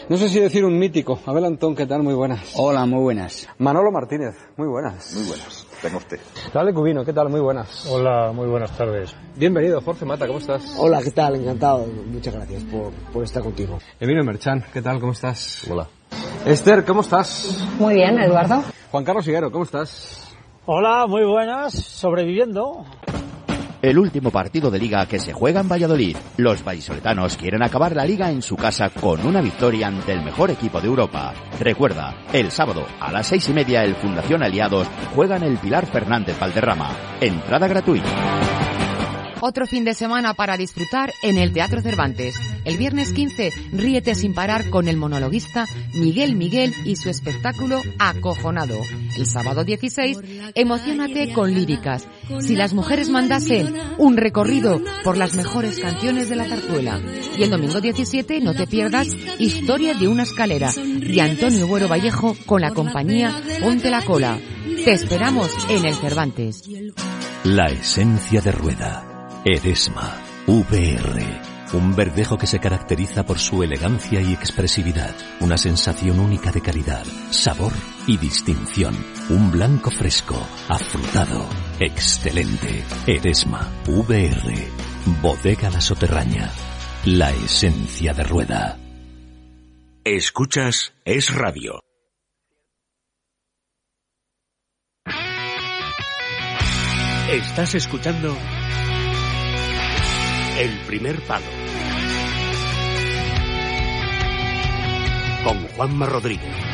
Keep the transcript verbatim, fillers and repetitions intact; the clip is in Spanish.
No sé si decir un mítico. Abel Antón, ¿qué tal? Muy buenas. Hola, muy buenas. Manolo Martínez, muy buenas. Muy buenas. Tenga usted. Dale Cubino, ¿qué tal? Muy buenas. Hola, muy buenas tardes. Bienvenido, Jorge Mata, ¿cómo estás? Hola, ¿qué tal? Encantado. Muchas gracias por, por estar contigo. Emilio Merchan, ¿qué tal? ¿Cómo estás? Hola. Esther, ¿cómo estás? Muy bien, Eduardo. Juan Carlos Higuero, ¿cómo estás? Hola, muy buenas. Sobreviviendo. El último partido de Liga que se juega en Valladolid. Los vallisoletanos quieren acabar la Liga en su casa con una victoria ante el mejor equipo de Europa. Recuerda, el sábado a las seis y media el Fundación Aliados juega en el Pilar Fernández Valderrama. Entrada gratuita. Otro fin de semana para disfrutar en el Teatro Cervantes. El viernes quince, ríete sin parar con el monologuista Miguel Miguel y su espectáculo Acojonado. El sábado dieciséis, emociónate con líricas. Si las mujeres mandasen, un recorrido por las mejores canciones de la zarzuela. Y el domingo diecisiete, no te pierdas Historia de una escalera, de Antonio Buero Vallejo con la compañía Ponte la Cola. Te esperamos en el Cervantes. La esencia de Rueda. Edesma, V R, un verdejo que se caracteriza por su elegancia y expresividad, una sensación única de calidad, sabor y distinción, un blanco fresco, afrutado, excelente. Edesma, V R, Bodega La Soterraña, la esencia de Rueda. Escuchas Es Radio. Estás escuchando El Primer Palo con Juanma Rodríguez.